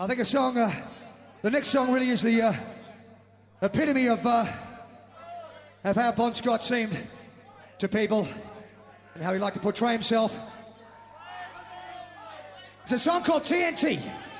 I think the next song really is the epitome of how Bon Scott seemed to people and how he liked to portray himself. It's a song called TNT.